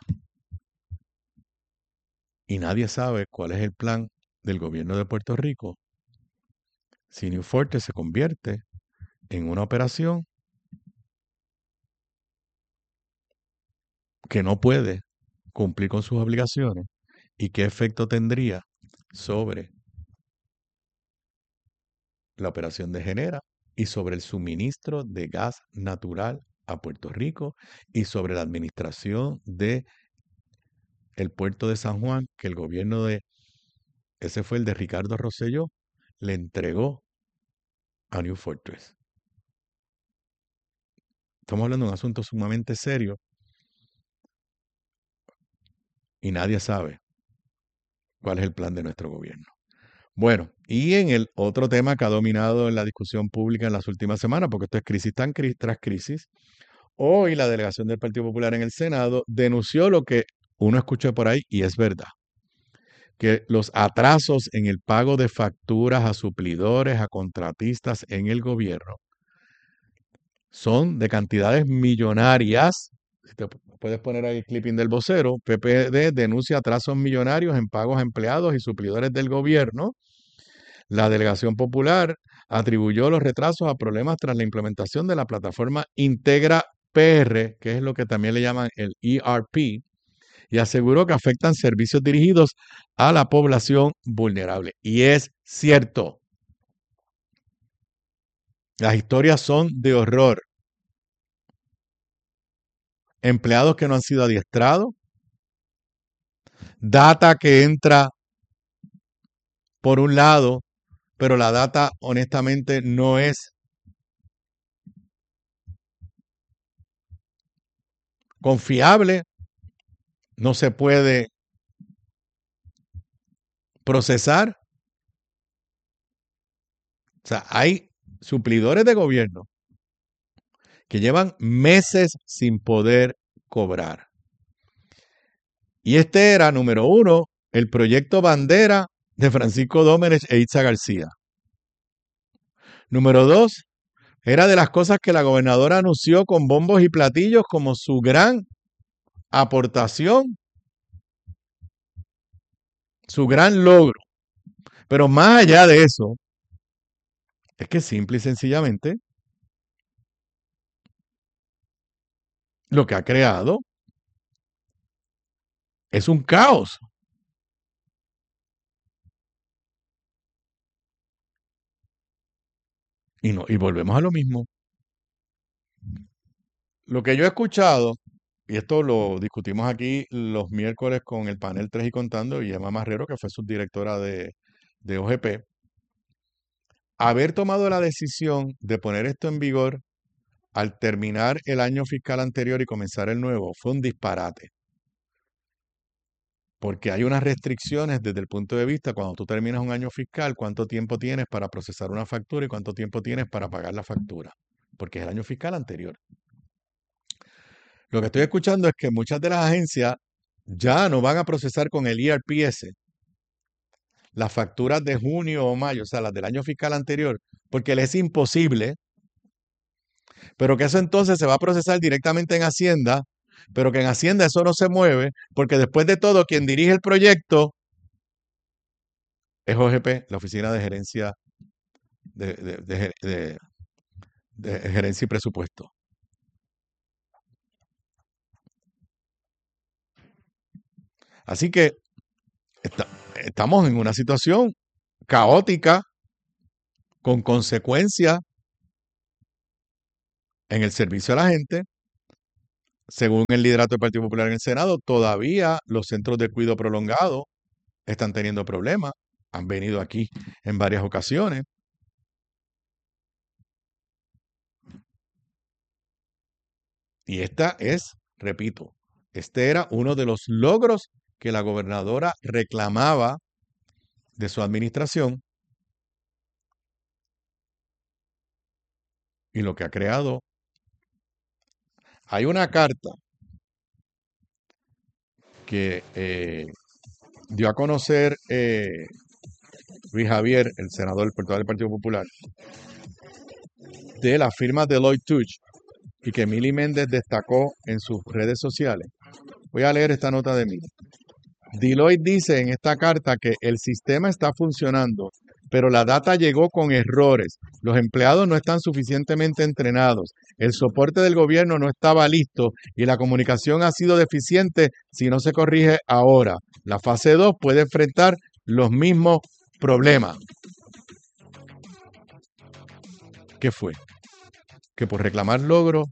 Y nadie sabe cuál es el plan del gobierno de Puerto Rico si New Fortress se convierte en una operación que no puede cumplir con sus obligaciones y qué efecto tendría sobre la operación de Genera y sobre el suministro de gas natural a Puerto Rico y sobre la administración de el puerto de San Juan, que el gobierno de, ese fue el de Ricardo Rosselló, le entregó a New Fortress. Estamos hablando de un asunto sumamente serio y nadie sabe cuál es el plan de nuestro gobierno. Bueno, y en el otro tema que ha dominado en la discusión pública en las últimas semanas, porque esto es crisis tan crisis tras crisis, hoy la delegación del Partido Popular en el Senado denunció lo que uno escuchó por ahí y es verdad, que los atrasos en el pago de facturas a suplidores, a contratistas en el gobierno son de cantidades millonarias. Si te puedes poner ahí el clipping del vocero, P P D denuncia atrasos millonarios en pagos a empleados y suplidores del gobierno. La delegación popular atribuyó los retrasos a problemas tras la implementación de la plataforma Integra P R, que es lo que también le llaman el E R P, y aseguró que afectan servicios dirigidos a la población vulnerable. Y es cierto. Las historias son de horror. Empleados que no han sido adiestrados, data que entra por un lado, pero la data honestamente no es confiable, no se puede procesar. O sea, hay suplidores de gobierno que llevan meses sin poder cobrar. Y este era, número uno, el proyecto bandera de Francisco Dómenech e Itza García. Número dos, era de las cosas que la gobernadora anunció con bombos y platillos como su gran aportación, su gran logro. Pero más allá de eso, es que simple y sencillamente lo que ha creado es un caos. Y, no, y volvemos a lo mismo. Lo que yo he escuchado, y esto lo discutimos aquí los miércoles con el panel tres y Contando, y Emma Marrero, que fue subdirectora de, de O G P, haber tomado la decisión de poner esto en vigor al terminar el año fiscal anterior y comenzar el nuevo fue un disparate. Porque hay unas restricciones desde el punto de vista, cuando tú terminas un año fiscal, cuánto tiempo tienes para procesar una factura y cuánto tiempo tienes para pagar la factura, porque es el año fiscal anterior. Lo que estoy escuchando es que muchas de las agencias ya no van a procesar con el E R P S las facturas de junio o mayo, o sea, las del año fiscal anterior, porque les es imposible, pero que eso entonces se va a procesar directamente en Hacienda, pero que en Hacienda eso no se mueve, porque después de todo, quien dirige el proyecto es O G P, la Oficina de Gerencia de, de, de, de, de Gerencia y Presupuesto. Así que está, estamos en una situación caótica, con consecuencias en el servicio a la gente, según el liderato del Partido Popular en el Senado, todavía los centros de cuidado prolongado están teniendo problemas. Han venido aquí en varias ocasiones. Y esta es, repito, este era uno de los logros que la gobernadora reclamaba de su administración y lo que ha creado. Hay una carta que eh, dio a conocer eh, Luis Javier, el senador del portavoz del Partido Popular, de la firma Deloitte Touche, y que Mili Méndez destacó en sus redes sociales. Voy a leer esta nota de Mili. Deloitte dice en esta carta que el sistema está funcionando, pero la data llegó con errores. Los empleados no están suficientemente entrenados. El soporte del gobierno no estaba listo y la comunicación ha sido deficiente si no se corrige ahora. La fase dos puede enfrentar los mismos problemas. ¿Qué fue? Que por reclamar logros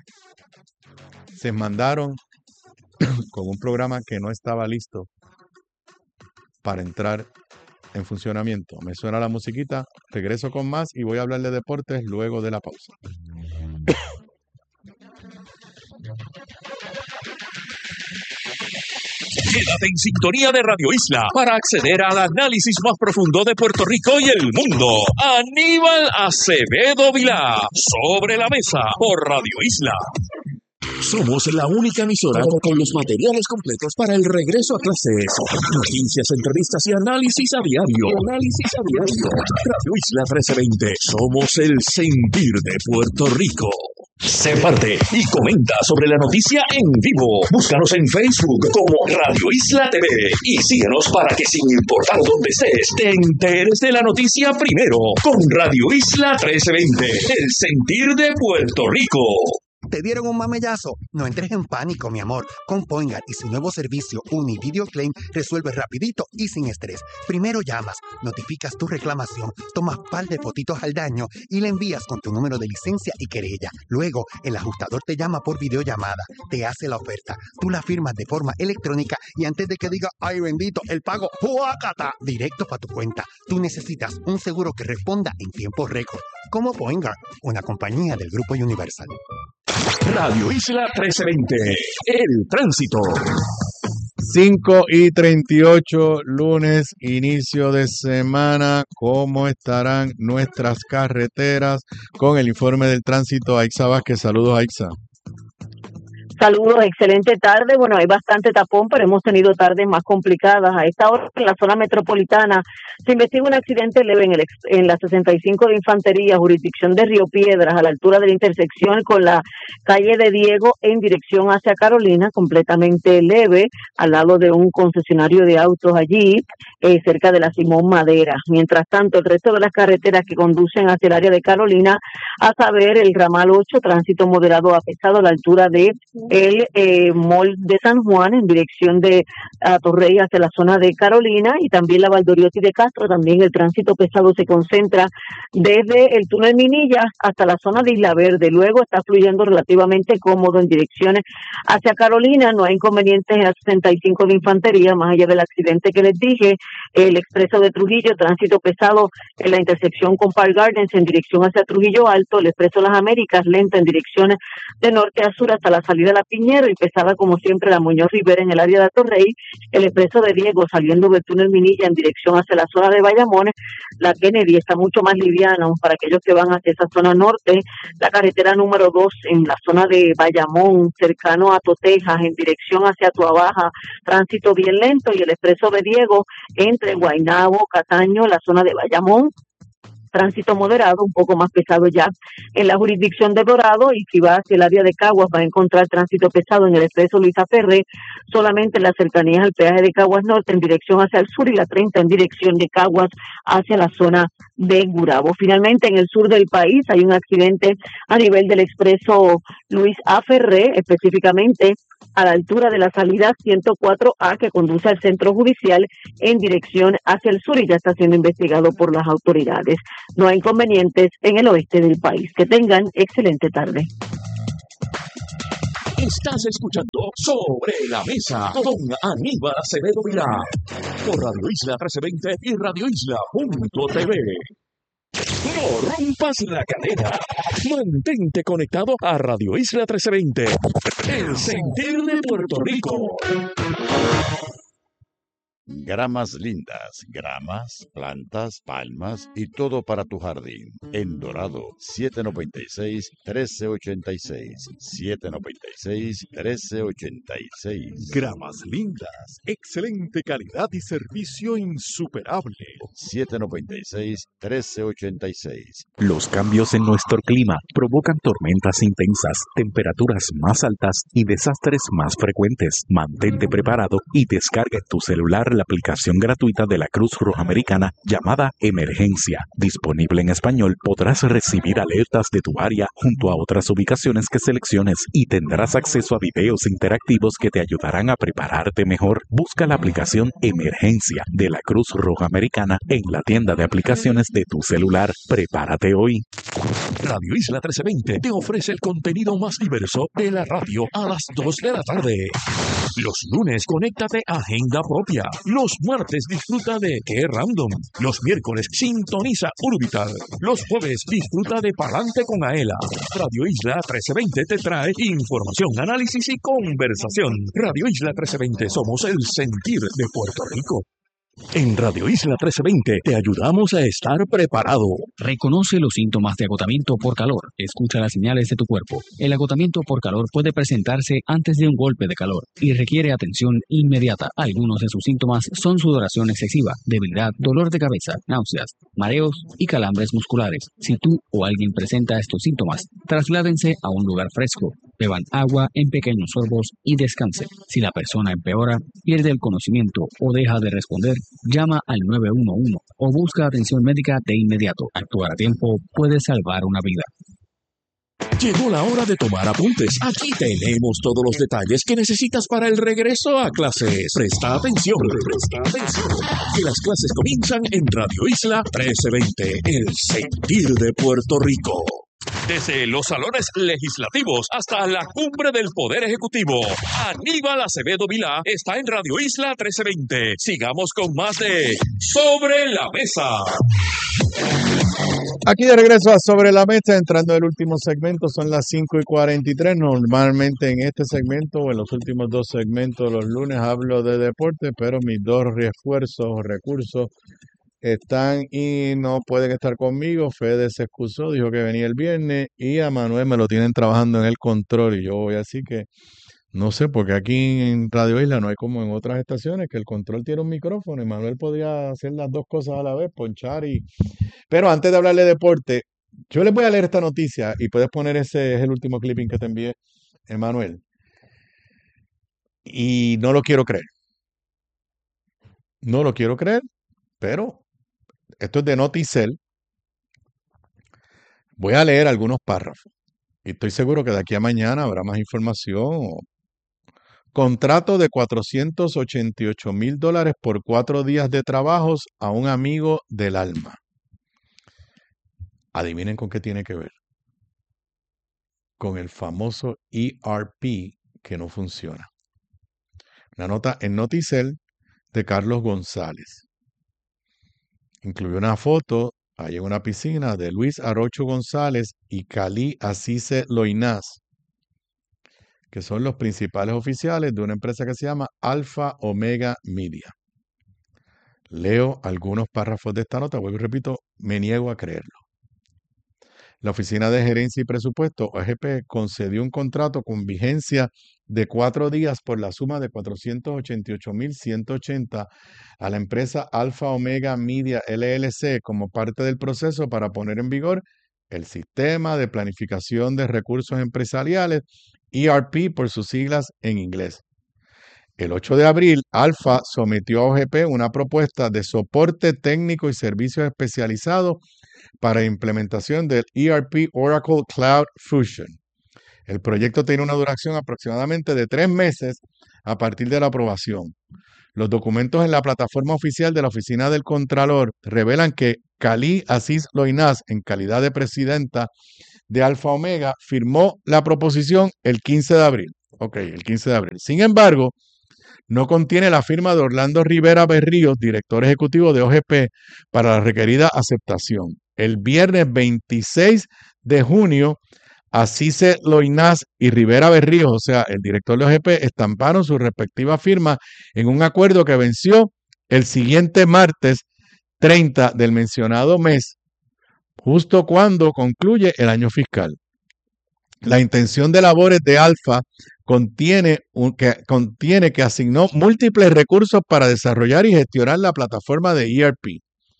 se mandaron con un programa que no estaba listo para entrar en funcionamiento. Me suena la musiquita, regreso con más y voy a hablar de deportes luego de la pausa. Quédate en sintonía de Radio Isla para acceder al análisis más profundo de Puerto Rico y el mundo. Aníbal Acevedo Vilá, Sobre la Mesa, por Radio Isla. Somos la única emisora con los materiales completos para el regreso a clases. Noticias, entrevistas y análisis a diario. Análisis a diario. Radio Isla trece veinte. Somos el sentir de Puerto Rico. Sé parte y comenta sobre la noticia en vivo. Búscanos en Facebook como Radio Isla T V y síguenos para que sin importar dónde estés, te enteres de la noticia primero con Radio Isla trece veinte. El sentir de Puerto Rico. ¿Te dieron un mamellazo? No entres en pánico, mi amor. Con Poingar y su nuevo servicio Uni Video Claim resuelves rapidito y sin estrés. Primero llamas, notificas tu reclamación, tomas par de fotitos al daño y le envías con tu número de licencia y querella. Luego, el ajustador te llama por videollamada, te hace la oferta, tú la firmas de forma electrónica y antes de que diga, ¡ay bendito!, el pago, ¡juácata!, directo para tu cuenta. Tú necesitas un seguro que responda en tiempo récord. Como Poingar, una compañía del Grupo Universal. Radio Isla trece veinte, el tránsito. cinco y treinta y ocho, lunes, inicio de semana. ¿Cómo estarán nuestras carreteras? Con el informe del tránsito, Aixa Vázquez. Saludos, Aixa. Saludos, excelente tarde. Bueno, hay bastante tapón, pero hemos tenido tardes más complicadas. A esta hora, en la zona metropolitana, se investiga un accidente leve en, el, en la sesenta y cinco de Infantería, jurisdicción de Río Piedras, a la altura de la intersección con la calle de Diego en dirección hacia Carolina, completamente leve, al lado de un concesionario de autos allí, eh, cerca de la Simón Madera. Mientras tanto, el resto de las carreteras que conducen hacia el área de Carolina, a saber, el ramal ocho, tránsito moderado a pesado a la altura de el eh, Mall de San Juan en dirección de Atorrey hacia la zona de Carolina, y también la Valdoriotti de Castro. También el tránsito pesado se concentra desde el túnel Minilla hasta la zona de Isla Verde. Luego está fluyendo relativamente cómodo en direcciones hacia Carolina. No hay inconvenientes en la sesenta y cinco de Infantería, más allá del accidente que les dije. El expreso de Trujillo, tránsito pesado en la intersección con Park Gardens en dirección hacia Trujillo Alto. El expreso Las Américas, lenta en direcciones de norte a sur hasta la salida de la Piñero, y pesada como siempre la Muñoz Rivera en el área de Atorrey. El expreso de Diego saliendo del túnel Minilla en dirección hacia la zona de Bayamón. La Kennedy está mucho más liviana para aquellos que van hacia esa zona norte. La carretera número dos en la zona de Bayamón, cercano a Totejas, en dirección hacia Tuabaja, tránsito bien lento. Y el expreso de Diego entre Guaynabo, Cataño, la zona de Bayamón, tránsito moderado, un poco más pesado ya en la jurisdicción de Dorado. Y si va hacia el área de Caguas, va a encontrar tránsito pesado en el expreso Luisa Ferré, solamente en las cercanías al peaje de Caguas Norte en dirección hacia el sur, y la treinta en dirección de Caguas hacia la zona de Gurabo. Finalmente, en el sur del país hay un accidente a nivel del expreso Luis A. Ferré, específicamente a la altura de la salida ciento cuatro A que conduce al centro judicial en dirección hacia el sur, y ya está siendo investigado por las autoridades. No hay inconvenientes en el oeste del país. Que tengan excelente tarde. Estás escuchando Sobre la Mesa con Aníbal Acevedo Vilá por Radio Isla trece veinte y radio isla punto t v. No rompas la cadena. Mantente conectado a Radio Isla trece veinte, el sentir de Puerto Rico. Gramas lindas, gramas, plantas, palmas y todo para tu jardín. En Dorado, siete noventa y seis, trece ochenta y seis. siete noventa y seis, trece ochenta y seis. Gramas lindas, excelente calidad y servicio insuperable. siete noventa y seis, trece ochenta y seis. Los cambios en nuestro clima provocan tormentas intensas, temperaturas más altas y desastres más frecuentes. Mantente preparado y descarga en tu celular la aplicación gratuita de la Cruz Roja Americana llamada Emergencia. Disponible en español, podrás recibir alertas de tu área junto a otras ubicaciones que selecciones y tendrás acceso a videos interactivos que te ayudarán a prepararte mejor. Busca la aplicación Emergencia de la Cruz Roja Americana en la tienda de aplicaciones de tu celular. Prepárate hoy. Radio Isla trece veinte te ofrece el contenido más diverso de la radio a las dos de la tarde. Los lunes, conéctate a Agenda Propia. Los martes, disfruta de Qué Random. Los miércoles, sintoniza Urbital. Los jueves, disfruta de Palante con Aela. Radio Isla trece veinte te trae información, análisis y conversación. Radio Isla trece veinte, somos el sentir de Puerto Rico. En Radio Isla trece veinte te ayudamos a estar preparado. Reconoce los síntomas de agotamiento por calor. Escucha las señales de tu cuerpo. El agotamiento por calor puede presentarse antes de un golpe de calor y requiere atención inmediata. Algunos de sus síntomas son sudoración excesiva, debilidad, dolor de cabeza, náuseas, mareos y calambres musculares. Si tú o alguien presenta estos síntomas, trasládense a un lugar fresco. Beban agua en pequeños sorbos y descansen. Si la persona empeora, pierde el conocimiento o deja de responder, llama al nueve uno uno o busca atención médica de inmediato. Actuar a tiempo puede salvar una vida. Llegó la hora de tomar apuntes. Aquí tenemos todos los detalles que necesitas para el regreso a clases. Presta atención, presta atención, que las clases comienzan en Radio Isla trece veinte, el sentir de Puerto Rico. Desde los salones legislativos hasta la cumbre del Poder Ejecutivo, Aníbal Acevedo Vilá está en Radio Isla trece veinte. Sigamos con más de Sobre la Mesa. Aquí de regreso a Sobre la Mesa, entrando en el último segmento, son las cinco y cuarenta y tres. Normalmente en este segmento o en los últimos dos segmentos los lunes hablo de deporte, pero mis dos refuerzos o recursos están y no pueden estar conmigo. Fede se excusó, dijo que venía el viernes y a Manuel me lo tienen trabajando en el control y yo voy así que no sé, porque aquí en Radio Isla no hay como en otras estaciones que el control tiene un micrófono y Manuel podría hacer las dos cosas a la vez, ponchar y... Pero antes de hablarle de deporte, yo les voy a leer esta noticia y puedes poner ese, es el último clipping que te envié, Emanuel. Y no lo quiero creer. No lo quiero creer, pero esto es de Noticel. Voy a leer algunos párrafos y estoy seguro que de aquí a mañana habrá más información. Contrato de cuatrocientos ochenta y ocho mil dólares por cuatro días de trabajos a un amigo del alma. Adivinen con qué tiene que ver. Con el famoso E R P que no funciona. Una nota en Noticel de Carlos González. Incluyó una foto ahí en una piscina de Luis Arocho González y Cali Asise Loinaz, que son los principales oficiales de una empresa que se llama Alfa Omega Media. Leo algunos párrafos de esta nota, vuelvo y repito, me niego a creerlo. La Oficina de Gerencia y Presupuesto, O G P, concedió un contrato con vigencia de cuatro días por la suma de cuatrocientos ochenta y ocho mil ciento ochenta a la empresa Alfa Omega Media L L C como parte del proceso para poner en vigor el Sistema de Planificación de Recursos Empresariales, E R P por sus siglas en inglés. El ocho de abril, Alfa sometió a O G P una propuesta de soporte técnico y servicios especializados para implementación del E R P Oracle Cloud Fusion. El proyecto tiene una duración aproximadamente de tres meses a partir de la aprobación. Los documentos en la plataforma oficial de la Oficina del Contralor revelan que Cali Asís Loinaz, en calidad de presidenta de Alfa Omega, firmó la proposición el quince de abril. Ok, el quince de abril. Sin embargo, no contiene la firma de Orlando Rivera Berríos, director ejecutivo de O G P, para la requerida aceptación. El viernes veintiséis de junio, Asise Loinás y Rivera Berríos, o sea, el director de O G P, estamparon su respectiva firma en un acuerdo que venció el siguiente martes treinta del mencionado mes, justo cuando concluye el año fiscal. La intención de labores de Alfa contiene, un, que, contiene que asignó múltiples recursos para desarrollar y gestionar la plataforma de E R P.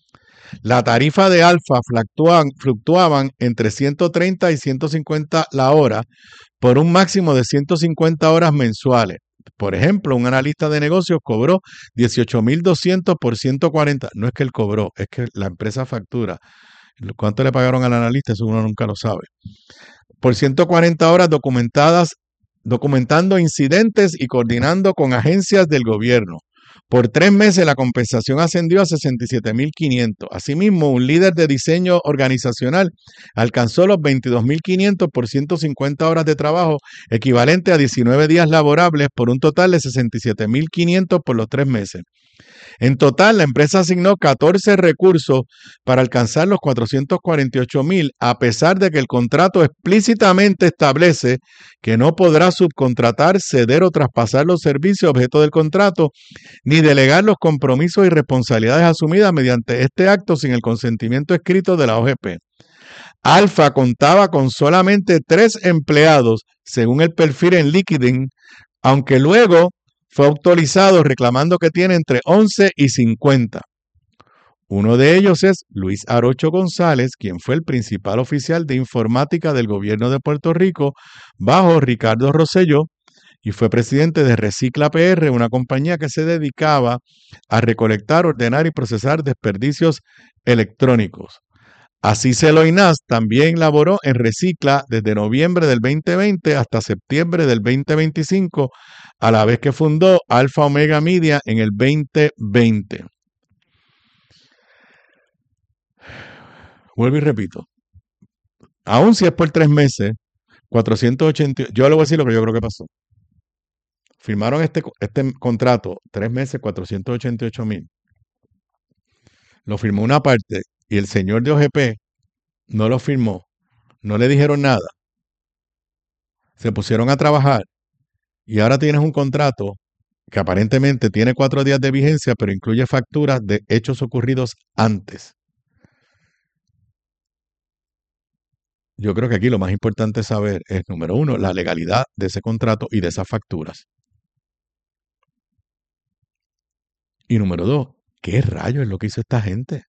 La tarifa de Alfa fluctuaban, fluctuaban entre ciento treinta y ciento cincuenta la hora por un máximo de ciento cincuenta horas mensuales. Por ejemplo, un analista de negocios cobró dieciocho mil doscientos por ciento cuarenta. No es que él cobró, es que la empresa factura. ¿Cuánto le pagaron al analista? Eso uno nunca lo sabe. Por ciento cuarenta horas documentadas, documentando incidentes y coordinando con agencias del gobierno. Por tres meses la compensación ascendió a sesenta y siete mil quinientos. Asimismo, un líder de diseño organizacional alcanzó los veintidós mil quinientos por ciento cincuenta horas de trabajo, equivalente a diecinueve días laborables, por un total de sesenta y siete mil quinientos por los tres meses. En total, la empresa asignó catorce recursos para alcanzar los cuatrocientos cuarenta y ocho mil, a pesar de que el contrato explícitamente establece que no podrá subcontratar, ceder o traspasar los servicios objeto del contrato, ni delegar los compromisos y responsabilidades asumidas mediante este acto sin el consentimiento escrito de la O G P. Alfa contaba con solamente tres empleados, según el perfil en LinkedIn, aunque luego fue autorizado reclamando que tiene entre once y cincuenta. Uno de ellos es Luis Arocho González, quien fue el principal oficial de informática del gobierno de Puerto Rico bajo Ricardo Rosselló, y fue presidente de Recicla P R, una compañía que se dedicaba a recolectar, ordenar y procesar desperdicios electrónicos. Asise Loinás también laboró en Recicla desde noviembre del veinte veinte hasta septiembre del veinte veinticinco, a la vez que fundó Alfa Omega Media en el veinte veinte. Vuelvo y repito, aún si es por tres meses, cuatrocientos ochenta, yo le voy a decir lo que yo creo que pasó. Firmaron este, este contrato, tres meses, cuatrocientos ochenta y ocho mil. Lo firmó una parte y el señor de O G P no lo firmó, no le dijeron nada. Se pusieron a trabajar y ahora tienes un contrato que aparentemente tiene cuatro días de vigencia, pero incluye facturas de hechos ocurridos antes. Yo creo que aquí lo más importante saber es, número uno, la legalidad de ese contrato y de esas facturas. Y número dos, ¿qué rayos es lo que hizo esta gente?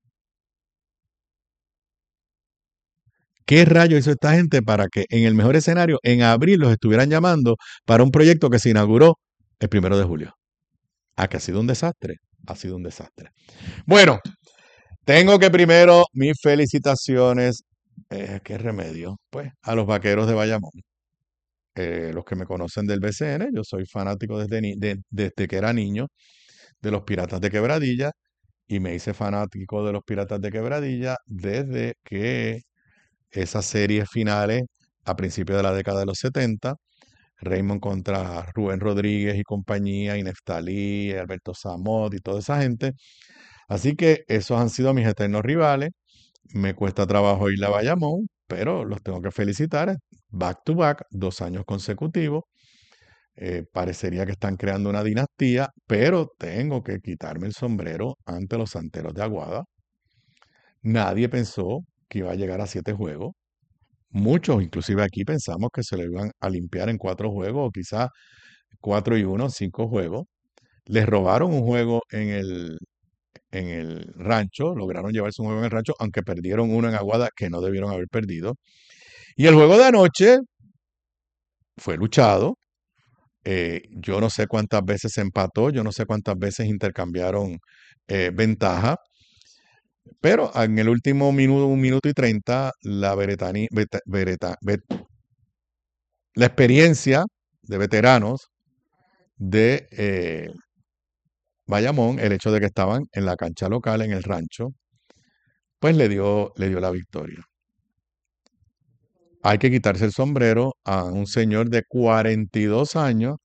¿Qué rayos hizo esta gente para que en el mejor escenario, en abril, los estuvieran llamando para un proyecto que se inauguró el primero de julio? Ah, que ha sido un desastre. Ha sido un desastre. Bueno, tengo que primero mis felicitaciones. Eh, ¿Qué remedio? Pues a los vaqueros de Bayamón. Eh, los que me conocen del B C N, yo soy fanático desde, ni de, desde que era niño de los Piratas de Quebradilla y me hice fanático de los Piratas de Quebradilla desde que esas series finales a principios de la década de los setenta, Raymond contra Rubén Rodríguez y compañía, y Neftalí, y Alberto Samot y toda esa gente. Así que esos han sido mis eternos rivales. Me cuesta trabajo ir a Bayamón, pero los tengo que felicitar. Back to back, dos años consecutivos. Eh, parecería que están creando una dinastía, pero tengo que quitarme el sombrero ante los Santeros de Aguada. Nadie pensó que iba a llegar a siete juegos. Muchos, inclusive aquí, pensamos que se lo iban a limpiar en cuatro juegos o quizás cuatro y uno, cinco juegos. Les robaron un juego en el, en el rancho, lograron llevarse un juego en el rancho, aunque perdieron uno en Aguada que no debieron haber perdido. Y el juego de anoche fue luchado. Eh, yo no sé cuántas veces se empató, yo no sé cuántas veces intercambiaron eh, ventaja. Pero en el último minuto, un minuto y treinta, la, veretani, beta, vereta, bet, la experiencia de veteranos de eh, Bayamón, el hecho de que estaban en la cancha local, en el rancho, pues le dio, le dio la victoria. hay que quitarse el sombrero a un señor de cuarenta y dos años